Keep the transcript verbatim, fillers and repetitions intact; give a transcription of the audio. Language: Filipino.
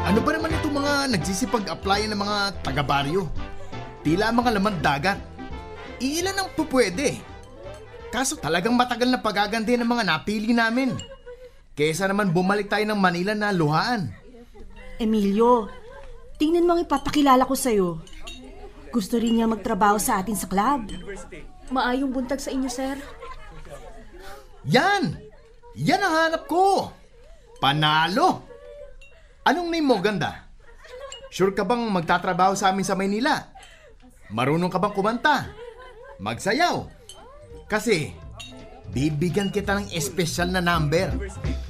Ano ba naman itong mga nagsisipag-applyan ng mga taga-baryo? Tila mga laman dagat. Ilan ang pupwede. Kaso talagang matagal na pagagandi ng mga napili namin. Kesa naman bumalik tayo ng Manila na luhaan. Emilio, tingnan mo ang ipapakilala ko sa'yo. Gusto rin niya magtrabaho sa atin sa club. Maayong buntag sa inyo, sir. Yan! Yan ang hanap ko! Panalo! Anong name mo, ganda? Sure ka bang magtatrabaho sa amin sa Maynila? Marunong ka bang kumanta? Magsayaw? Kasi, bibigyan kita ng espesyal na number.